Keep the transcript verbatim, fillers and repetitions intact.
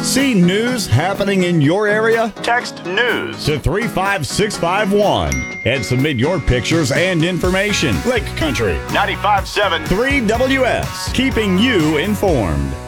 See news happening in your area? Text news to three five six five one and submit your pictures and information. Lake Country ninety-five point seven three W S, keeping you informed.